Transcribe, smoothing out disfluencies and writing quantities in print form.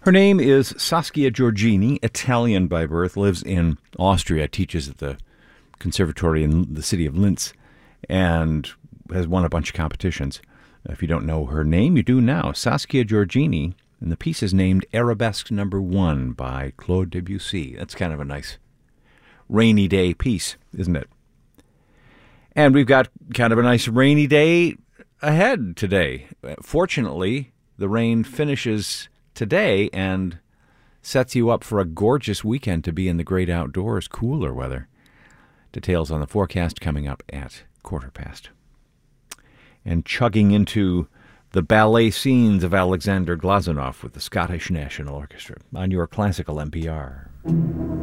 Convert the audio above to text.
Her name is Saskia Giorgini, Italian by birth, lives in Austria, teaches at the conservatory in the city of Linz, and has won a bunch of competitions. If you don't know her name, you do now. Saskia Giorgini, and the piece is named Arabesque No. 1 by Claude Debussy. That's kind of a nice rainy day piece, isn't it? And we've got kind of a nice rainy day ahead today. Fortunately, the rain finishes today and sets you up for a gorgeous weekend to be in the great outdoors, cooler weather. Details on the forecast coming up at 1:15. And chugging into the ballet scenes of Alexander Glazunov with the Scottish National Orchestra on your classical NPR.